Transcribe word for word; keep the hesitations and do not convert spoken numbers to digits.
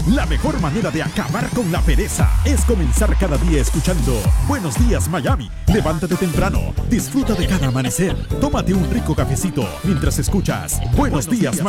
La mejor manera de acabar con la pereza es comenzar cada día escuchando Buenos Días Miami. Levántate temprano, disfruta de cada amanecer, tómate un rico cafecito mientras escuchas Buenos Días Miami.